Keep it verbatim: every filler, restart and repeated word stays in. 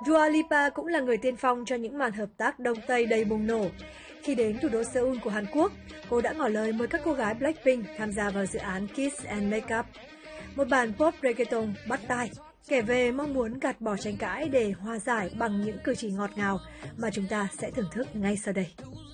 Dua Lipa cũng là người tiên phong cho những màn hợp tác Đông Tây đầy bùng nổ. Khi đến thủ đô Seoul của Hàn Quốc, cô đã ngỏ lời mời các cô gái Blackpink tham gia vào dự án Kiss and Makeup, một bản pop reggaeton bắt tai, kể về mong muốn gạt bỏ tranh cãi để hòa giải bằng những cử chỉ ngọt ngào mà chúng ta sẽ thưởng thức ngay sau đây.